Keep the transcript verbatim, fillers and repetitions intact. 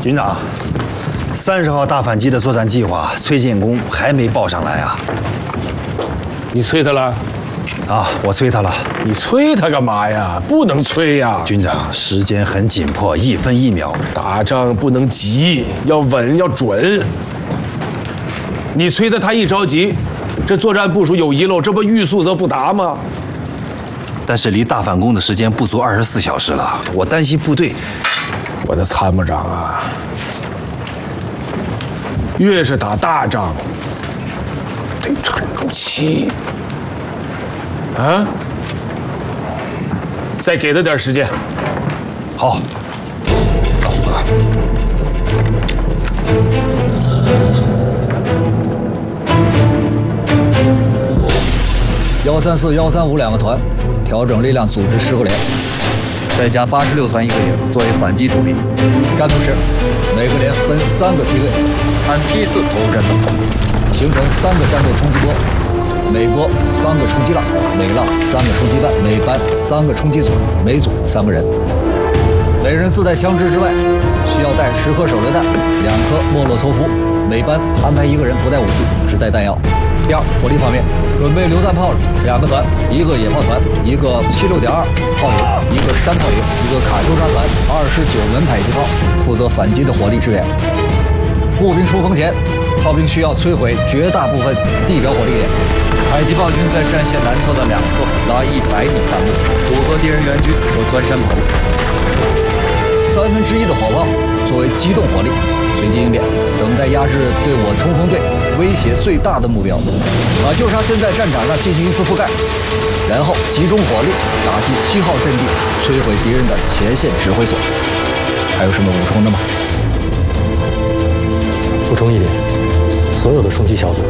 军长，三十号大反击的作战计划，崔建功还没报上来啊！ 你催他了？ 啊，我催他了。 你催他干嘛呀？不能催呀！ 军长，时间很紧迫，一分一秒。 打仗不能急，要稳要准。你催他，他一着急，这作战部署有遗漏，这不欲速则不达吗？ 但是离大反攻的时间不足二十四小时了，我担心部队。 我的参谋长啊，越是打大仗，得沉住气啊！再给他点时间。 好，走吧。 幺三四、幺三五两个团，调整力量组织十个连，再加八十六团一个连作为反击主力。战斗时，每个连分三个梯队，按梯次投入战斗，形成三个战斗冲击波。每波三个冲击浪，每浪三个冲击班，每班三个冲击组，每组三个人。每人自带枪支之外，需要带十颗手榴弹，两颗莫洛托夫。每班安排一个人不带武器，只带弹药。第二，火力方面，准备榴弹炮两个团，一个野炮团，一个七六点二炮营，一个山炮营，一个卡秋莎团，二十九门迫击炮，负责反击的火力支援。步兵出锋前，炮兵需要摧毁绝大部分地表火力点。迫击炮军在战线南侧的两侧拉一百米弹幕，阻隔敌人援军和钻山跑路。三分之一的火炮作为机动火力，随机应变，等待压制对我冲锋队威胁最大的目标。马秀沙先在战场上进行一次覆盖，然后集中火力打击七号阵地，摧毁敌人的前线指挥所。还有什么补充的吗？ 补充一点，所有的冲击小组